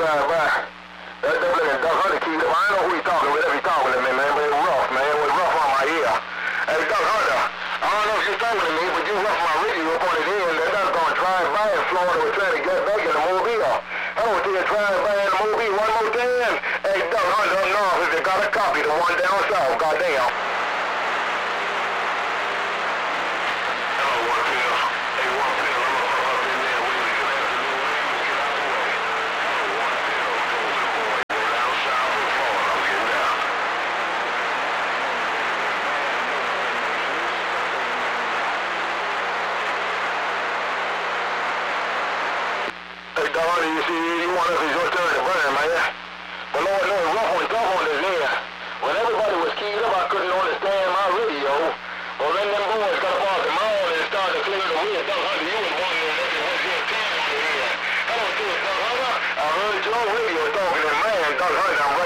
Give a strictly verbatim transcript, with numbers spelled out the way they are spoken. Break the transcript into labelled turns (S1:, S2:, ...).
S1: drive by. That dude looking Duck Hunter keyed up. I don't know who he's talking with, if he's talking to me, man, but it was rough, man. It was rough on my ear. Hey, Duck Hunter, I don't know if you're talking to me, but you roughed my radio up on his end. That duck's gonna drive by in Florida. We're trying to get back in the Mobile. I want to see you drive by in the Mobile one more time. Hey, Duck Hunter up north, if you got a copy, the one down south, goddamn. Hey, Duck Hunter, you see, you want us to your turn to burn, man. But Lord knows, rough one, tough on this end. When everybody was keyed up, I couldn't understand my radio. Well, then them boys got up off the mound and started to clear the way. Duck Hunter, you was wondering if it was your turn on the end. I don't see it, Duck Hunter. I heard your radio talking, and man, Duck Hunter, I'm